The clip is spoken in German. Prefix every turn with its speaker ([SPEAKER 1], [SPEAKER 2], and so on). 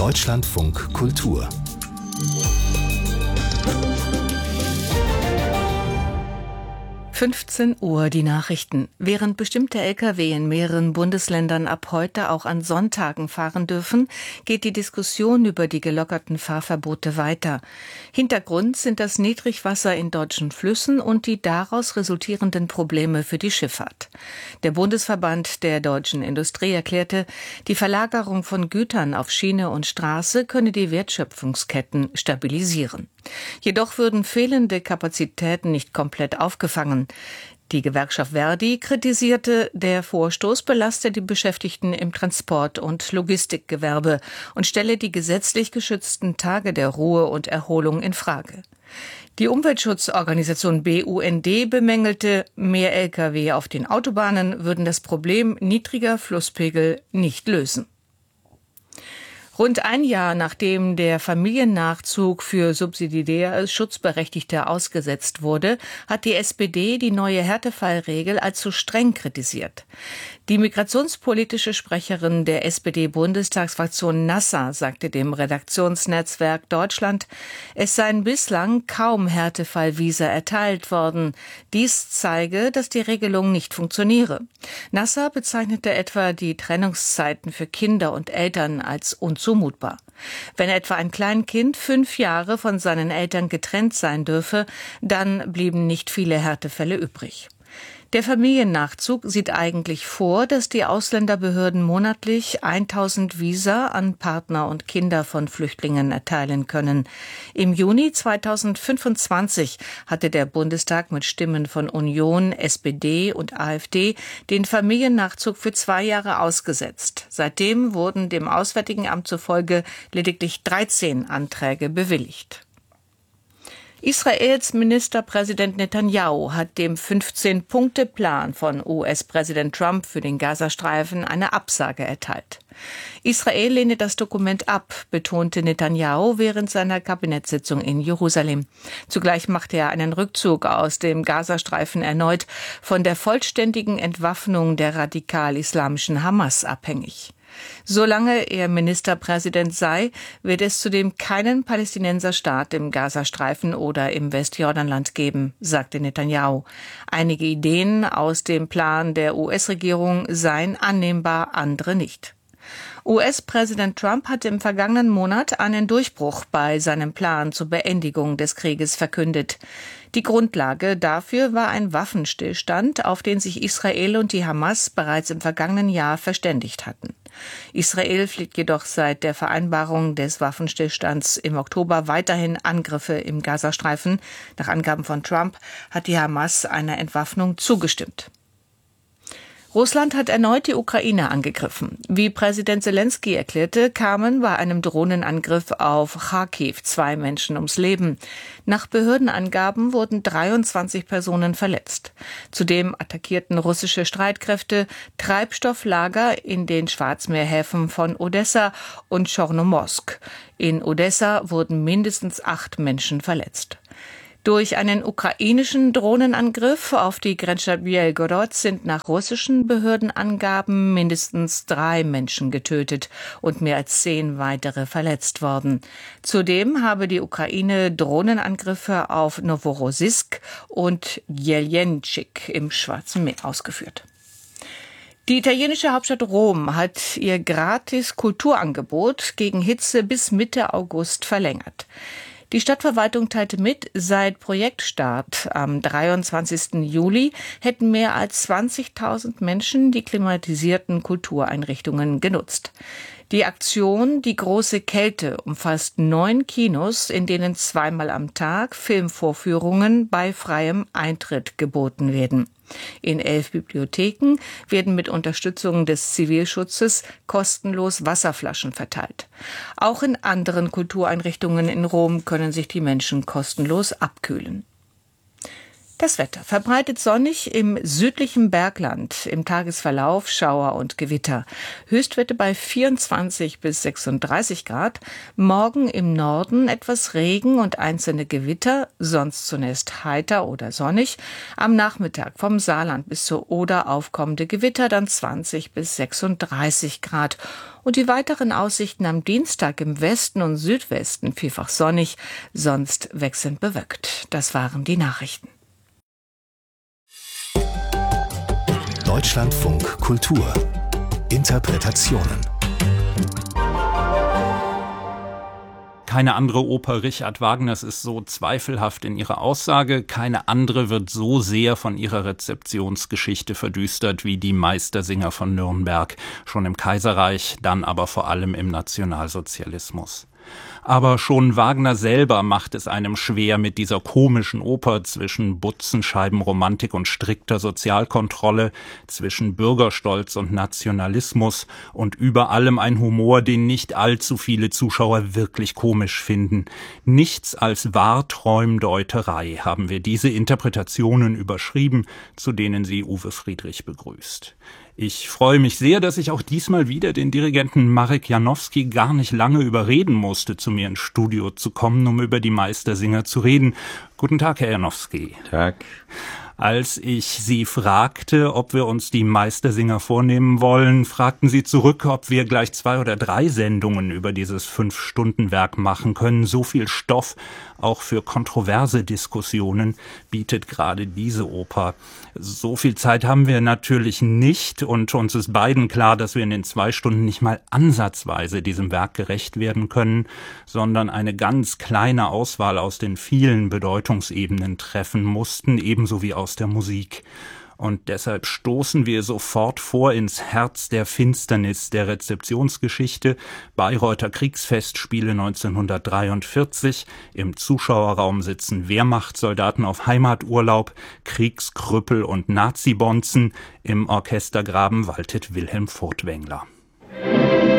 [SPEAKER 1] Deutschlandfunk Kultur
[SPEAKER 2] 15 Uhr die Nachrichten. Während bestimmte Lkw in mehreren Bundesländern ab heute auch an Sonntagen fahren dürfen, geht die Diskussion über die gelockerten Fahrverbote weiter. Hintergrund sind das Niedrigwasser in deutschen Flüssen und die daraus resultierenden Probleme für die Schifffahrt. Der Bundesverband der deutschen Industrie erklärte, die Verlagerung von Gütern auf Schiene und Straße könne die Wertschöpfungsketten stabilisieren. Jedoch würden fehlende Kapazitäten nicht komplett aufgefangen. Die Gewerkschaft ver.di kritisierte, der Vorstoß belaste die Beschäftigten im Transport- und Logistikgewerbe und stelle die gesetzlich geschützten Tage der Ruhe und Erholung in Frage. Die Umweltschutzorganisation BUND bemängelte, mehr Lkw auf den Autobahnen würden das Problem niedriger Flusspegel nicht lösen. Rund ein Jahr nachdem der Familiennachzug für subsidiär Schutzberechtigte ausgesetzt wurde, hat die SPD die neue Härtefallregel als zu streng kritisiert. Die migrationspolitische Sprecherin der SPD-Bundestagsfraktion Nasser sagte dem Redaktionsnetzwerk Deutschland, es seien bislang kaum Härtefallvisa erteilt worden. Dies zeige, dass die Regelung nicht funktioniere. Nasser bezeichnete etwa die Trennungszeiten für Kinder und Eltern als unzumutbar. Wenn etwa ein Kleinkind 5 Jahre von seinen Eltern getrennt sein dürfe, dann blieben nicht viele Härtefälle übrig. Der Familiennachzug sieht eigentlich vor, dass die Ausländerbehörden monatlich 1000 Visa an Partner und Kinder von Flüchtlingen erteilen können. Im Juni 2025 hatte der Bundestag mit Stimmen von Union, SPD und AfD den Familiennachzug für 2 Jahre ausgesetzt. Seitdem wurden dem Auswärtigen Amt zufolge lediglich 13 Anträge bewilligt. Israels Ministerpräsident Netanyahu hat dem 15-Punkte-Plan von US-Präsident Trump für den Gazastreifen eine Absage erteilt. Israel lehne das Dokument ab, betonte Netanyahu während seiner Kabinettssitzung in Jerusalem. Zugleich machte er einen Rückzug aus dem Gazastreifen erneut von der vollständigen Entwaffnung der radikal-islamischen Hamas abhängig. Solange er Ministerpräsident sei, wird es zudem keinen Palästinenserstaat im Gazastreifen oder im Westjordanland geben, sagte Netanyahu. Einige Ideen aus dem Plan der US-Regierung seien annehmbar, andere nicht. US-Präsident Trump hatte im vergangenen Monat einen Durchbruch bei seinem Plan zur Beendigung des Krieges verkündet. Die Grundlage dafür war ein Waffenstillstand, auf den sich Israel und die Hamas bereits im vergangenen Jahr verständigt hatten. Israel fliegt jedoch seit der Vereinbarung des Waffenstillstands im Oktober weiterhin Angriffe im Gazastreifen. Nach Angaben von Trump hat die Hamas einer Entwaffnung zugestimmt. Russland hat erneut die Ukraine angegriffen. Wie Präsident Selenskyj erklärte, kamen bei einem Drohnenangriff auf Charkiw 2 Menschen ums Leben. Nach Behördenangaben wurden 23 Personen verletzt. Zudem attackierten russische Streitkräfte Treibstofflager in den Schwarzmeerhäfen von Odessa und Chornomorsk. In Odessa wurden mindestens 8 Menschen verletzt. Durch einen ukrainischen Drohnenangriff auf die Grenzstadt Bjelgorod sind nach russischen Behördenangaben mindestens 3 Menschen getötet und mehr als 10 weitere verletzt worden. Zudem habe die Ukraine Drohnenangriffe auf Noworossiysk und Jeljenczyk im Schwarzen Meer ausgeführt. Die italienische Hauptstadt Rom hat ihr Gratis-Kulturangebot gegen Hitze bis Mitte August verlängert. Die Stadtverwaltung teilte mit, seit Projektstart am 23. Juli hätten mehr als 20.000 Menschen die klimatisierten Kultureinrichtungen genutzt. Die Aktion Die große Kälte umfasst 9 Kinos, in denen 2-mal am Tag Filmvorführungen bei freiem Eintritt geboten werden. In 11 Bibliotheken werden mit Unterstützung des Zivilschutzes kostenlos Wasserflaschen verteilt. Auch in anderen Kultureinrichtungen in Rom können sich die Menschen kostenlos abkühlen. Das Wetter verbreitet sonnig im südlichen Bergland, im Tagesverlauf Schauer und Gewitter. Höchstwerte bei 24 bis 36 Grad. Morgen im Norden etwas Regen und einzelne Gewitter, sonst zunächst heiter oder sonnig. Am Nachmittag vom Saarland bis zur Oder aufkommende Gewitter, dann 20 bis 36 Grad. Und die weiteren Aussichten am Dienstag im Westen und Südwesten vielfach sonnig, sonst wechselnd bewölkt. Das waren die Nachrichten.
[SPEAKER 1] Deutschlandfunk Kultur. Interpretationen.
[SPEAKER 3] Keine andere Oper Richard Wagners ist so zweifelhaft in ihrer Aussage, keine andere wird so sehr von ihrer Rezeptionsgeschichte verdüstert wie die Meistersinger von Nürnberg, schon im Kaiserreich, dann aber vor allem im Nationalsozialismus. Aber schon Wagner selber macht es einem schwer mit dieser komischen Oper zwischen Butzenscheibenromantik und strikter Sozialkontrolle, zwischen Bürgerstolz und Nationalismus und über allem ein Humor, den nicht allzu viele Zuschauer wirklich komisch finden. Nichts als Wahrträumdeuterei haben wir diese Interpretationen überschrieben, zu denen sie Uwe Friedrich begrüßt. Ich freue mich sehr, dass ich auch diesmal wieder den Dirigenten Marek Janowski gar nicht lange überreden musste, zu mir ins Studio zu kommen, um über die Meistersinger zu reden. Guten Tag, Herr Janowski.
[SPEAKER 4] Tag.
[SPEAKER 3] Als ich Sie fragte, ob wir uns die Meistersinger vornehmen wollen, fragten Sie zurück, ob wir gleich 2 oder 3 Sendungen über dieses 5-Stunden-Werk machen können. So viel Stoff, auch für kontroverse Diskussionen, bietet gerade diese Oper. So viel Zeit haben wir natürlich nicht und uns ist beiden klar, dass wir in den 2 Stunden nicht mal ansatzweise diesem Werk gerecht werden können, sondern eine ganz kleine Auswahl aus den vielen Bedeutungsebenen treffen mussten, ebenso wie aus der Musik. Und deshalb stoßen wir sofort vor ins Herz der Finsternis der Rezeptionsgeschichte. Bayreuther Kriegsfestspiele 1943. Im Zuschauerraum sitzen Wehrmachtssoldaten auf Heimaturlaub, Kriegskrüppel und Nazibonzen. Im Orchestergraben waltet Wilhelm Furtwängler.